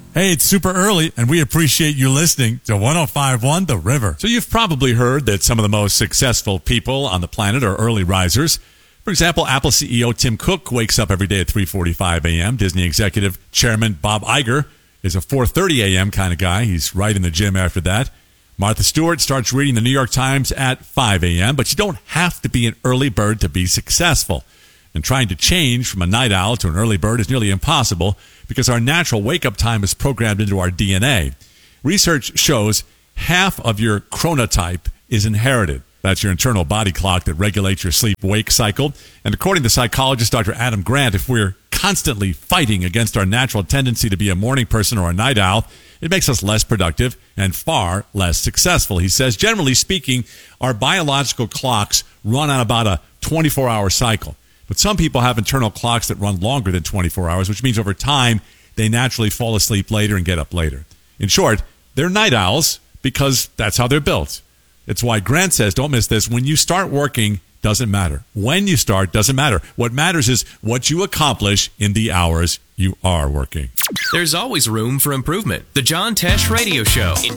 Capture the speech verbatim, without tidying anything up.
Hey, it's super early, and we appreciate you listening to one oh five point one The River. So you've probably heard that some of the most successful people on the planet are early risers. For example, Apple C E O Tim Cook wakes up every day at three forty-five a.m. Disney executive chairman Bob Iger is a four thirty a.m. kind of guy. He's right in the gym after that. Martha Stewart starts reading the New York Times at five a.m., but you don't have to be an early bird to be successful. And trying to change from a night owl to an early bird is nearly impossible because our natural wake-up time is programmed into our D N A. Research shows half of your chronotype is inherited. That's your internal body clock that regulates your sleep-wake cycle. And according to psychologist Doctor Adam Grant, if we're constantly fighting against our natural tendency to be a morning person or a night owl, it makes us less productive and far less successful. He says, generally speaking, our biological clocks run on about a twenty-four hour cycle. But some people have internal clocks that run longer than twenty-four hours, which means over time, they naturally fall asleep later and get up later. In short, they're night owls because that's how they're built. It's why Grant says, don't miss this, when you start working, doesn't matter. When you start, doesn't matter. What matters is what you accomplish in the hours you are working. There's always room for improvement. The John Tesh Radio Show.